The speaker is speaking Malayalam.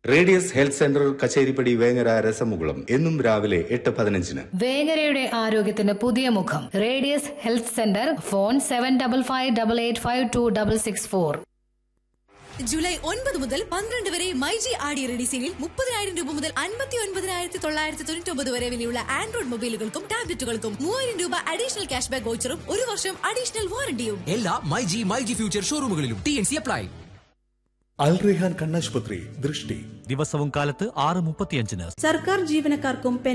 Radius health centre Kacheripadi Vengara രസമുകുളം എന്നും രാവിലെ 8:15. വേങ്ങരയുടെ ആരോഗ്യത്തിന് പുതിയ മുഖം. Radius health centre. Phone 7555885264. July 9 മുതൽ 12 വരെ മൈജി ആടി റെഡി സെയിലിൽ 30,000 രൂപ മുതൽ 59,999 വരെ വിലയുള്ള ആൻഡ്രോയിഡ് മൊബൈലുകൾക്കും ടാബ്ലറ്റുകൾക്കും 3,000 രൂപ അഡീഷണൽ ക്യാഷ് ബാക്ക് വൗച്ചറും 1 വർഷം അഡീഷണൽ വാറണ്ടിയും എല്ലാ മൈജി ഫ്യൂച്ചർ ഷോറൂമുകളിലും. TNC apply. അൽ റെഹാൻ കണ്ണാശുപത്രി ദൃഷ്ടി ദിവസവും കാലത്ത് 6:35. സർക്കാർ ജീവനക്കാർക്കും